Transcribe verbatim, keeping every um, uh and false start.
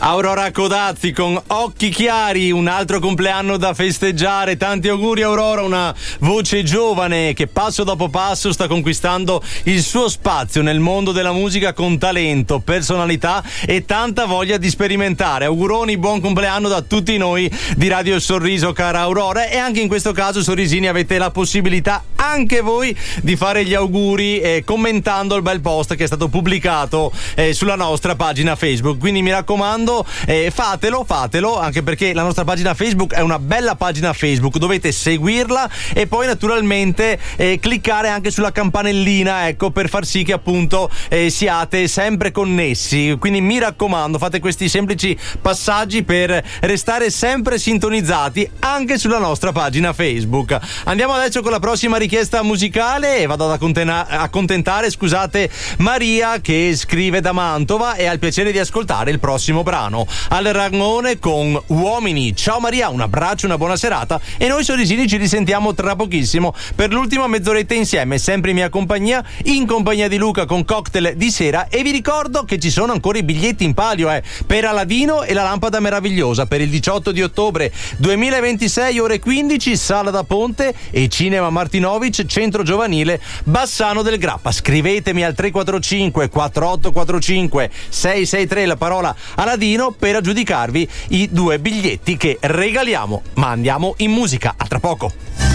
Aurora Codazzi con Occhi Chiari, un altro compleanno da festeggiare. Tanti auguri Aurora, una voce giovane che passo dopo passo sta conquistando il suo spazio nel mondo della musica con talento, personalità e tanta voglia di sperimentare. Auguroni, buon compleanno da tutti noi di Radio Sorriso, cara Aurora. E anche in questo caso, sorrisini, avete la possibilità anche voi di fare gli auguri eh, commentando il bel post che è stato pubblicato eh, sulla nostra pagina Facebook. Quindi mi raccomando, Eh, fatelo, fatelo, anche perché la nostra pagina Facebook è una bella pagina Facebook, dovete seguirla e poi naturalmente eh, cliccare anche sulla campanellina, ecco, per far sì che appunto eh, siate sempre connessi. Quindi mi raccomando, fate questi semplici passaggi per restare sempre sintonizzati anche sulla nostra pagina Facebook. Andiamo adesso con la prossima richiesta musicale e vado ad accontena- accontentare, scusate, Maria, che scrive da Mantova e ha il piacere di ascoltare il prossimo brano. Al Rangone con Uomini. Ciao Maria, un abbraccio, una buona serata e noi sorrisini ci risentiamo tra pochissimo per l'ultima mezz'oretta insieme, sempre in mia compagnia, in compagnia di Luca con Cocktail di sera. E vi ricordo che ci sono ancora i biglietti in palio eh, per Aladino e la lampada meravigliosa per il diciotto di ottobre duemilaventisei, ore quindici, Sala da Ponte e Cinema Martinovic, Centro Giovanile Bassano del Grappa. Scrivetemi al tre quattro cinque quattro otto quattro cinque sei sei tre la parola Aladino per aggiudicarvi i due biglietti che regaliamo. Ma andiamo in musica, a tra poco.